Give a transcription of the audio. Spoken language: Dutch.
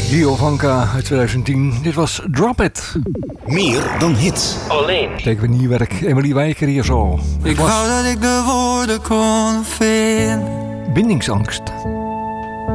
Giovanka uit 2010. Dit was Drop It. Meer dan hits. Alleen. Teken we nieuw werk. Emily Wijker hier zo. Ik wou dat ik de woorden kon vinden. Bindingsangst.